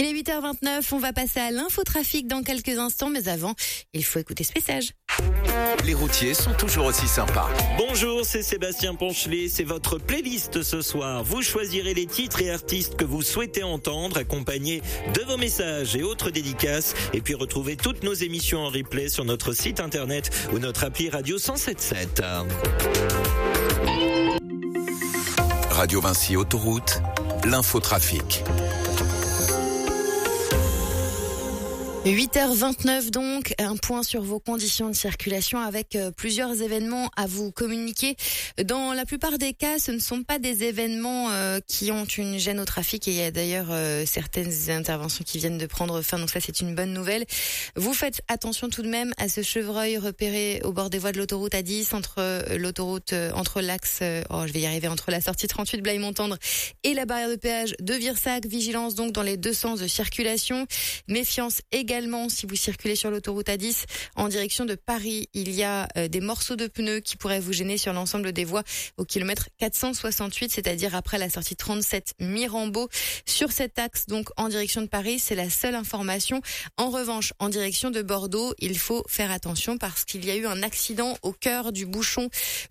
Il est 8h29, on va passer à l'infotrafic dans quelques instants, mais avant, il faut écouter ce message. Les routiers sont toujours aussi sympas. Bonjour, c'est Sébastien Ponchelet, c'est votre playlist ce soir. Vous choisirez les titres et artistes que vous souhaitez entendre, accompagnés de vos messages et autres dédicaces. Et puis retrouvez toutes nos émissions en replay sur notre site internet ou notre appli Radio 107.7. Radio Vinci Autoroute, l'infotrafic. 8h29 donc, un point sur vos conditions de circulation avec plusieurs événements à vous communiquer. Dans la plupart des cas, ce ne sont pas des événements qui ont une gêne au trafic et il y a d'ailleurs certaines interventions qui viennent de prendre fin, donc ça c'est une bonne nouvelle. Vous faites attention tout de même à ce chevreuil repéré au bord des voies de l'autoroute A10 entre l'axe, entre la sortie 38 Blaye-Montendre et la barrière de péage de Virsac. Vigilance donc dans les deux sens de circulation. Méfiance également si vous circulez sur l'autoroute A10 en direction de Paris. Il y a des morceaux de pneus qui pourraient vous gêner sur l'ensemble des voies au kilomètre 468, c'est-à-dire après la sortie 37 Mirambeau. Sur cet axe, donc en direction de Paris, c'est la seule information. En revanche, en direction de Bordeaux, il faut faire attention parce qu'il y a eu un accident au cœur du bouchon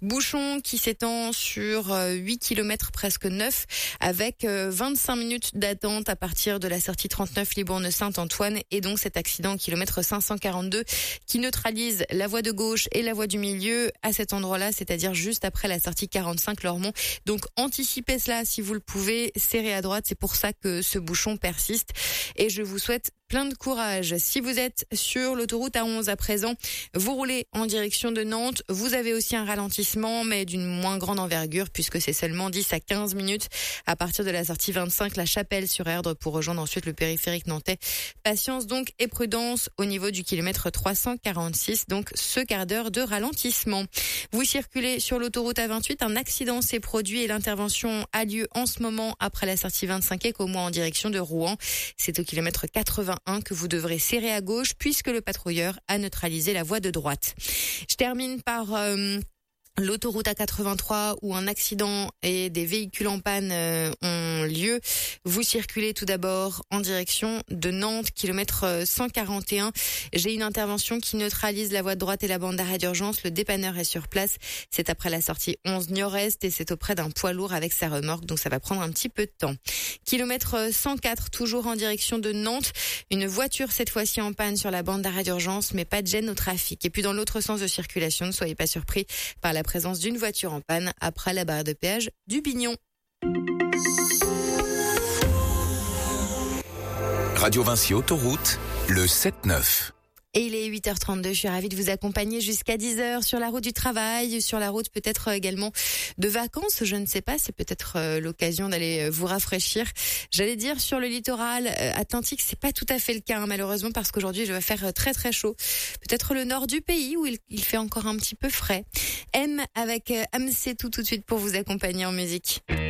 qui s'étend sur 8 km presque 9 avec 25 minutes d'attente à partir de la sortie 39 Libourne-Saint-Antoine et donc cet accident au kilomètre 542 qui neutralise la voie de gauche et la voie du milieu à cet endroit-là, c'est-à-dire juste après la sortie 45 Lormont. Donc anticipez cela si vous le pouvez, serrez à droite, c'est pour ça que ce bouchon persiste et je vous souhaite plein de courage. Si vous êtes sur l'autoroute A11 à présent, vous roulez en direction de Nantes, vous avez aussi un ralentissement mais d'une moins grande envergure puisque c'est seulement 10 à 15 minutes à partir de la sortie 25 La Chapelle-sur-Erdre pour rejoindre ensuite le périphérique nantais. Patience donc et prudence au niveau du kilomètre 346, donc ce quart d'heure de ralentissement. Vous circulez sur l'autoroute A28, un accident s'est produit et l'intervention a lieu en ce moment après la sortie 25 et qu'au moins en direction de Rouen. C'est au kilomètre 81 que vous devrez serrer à gauche puisque le patrouilleur a neutralisé la voie de droite. Je termine par l'autoroute A83 où un accident et des véhicules en panne ont lieu. Vous circulez tout d'abord en direction de Nantes, kilomètre 141. J'ai une intervention qui neutralise la voie de droite et la bande d'arrêt d'urgence. Le dépanneur est sur place. C'est après la sortie 11 Niort-Est et c'est auprès d'un poids lourd avec sa remorque. Donc ça va prendre un petit peu de temps. Kilomètre 104, toujours en direction de Nantes. Une voiture cette fois-ci en panne sur la bande d'arrêt d'urgence, mais pas de gêne au trafic. Et puis dans l'autre sens de circulation, ne soyez pas surpris par la présence d'une voiture en panne après la barrière de péage du Bignon. Radio Vinci Autoroute, le 7-9. Et il est 8h32, je suis ravie de vous accompagner jusqu'à 10h sur la route du travail, sur la route peut-être également de vacances, je ne sais pas, c'est peut-être l'occasion d'aller vous rafraîchir. J'allais dire sur le littoral atlantique, c'est pas tout à fait le cas malheureusement parce qu'aujourd'hui je vais faire très très chaud. Peut-être le nord du pays où il fait encore un petit peu frais. M avec MC tout de suite pour vous accompagner en musique.